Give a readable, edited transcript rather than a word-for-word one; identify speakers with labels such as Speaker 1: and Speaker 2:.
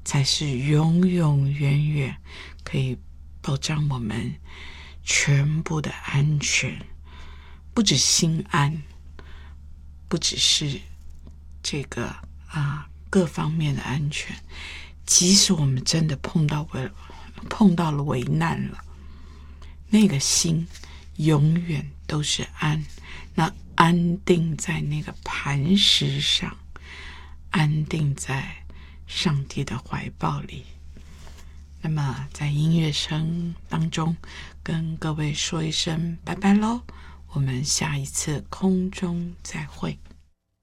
Speaker 1: 才是永永远远可以保障我们全部的安全，不止心安，不只是这个各方面的安全。即使我们真的碰到了危难了，那个心永远都是安，那安定在那个磐石上，安定在上帝的怀抱里。那么在音乐声当中跟各位说一声拜拜咯，我们下一次空中再会。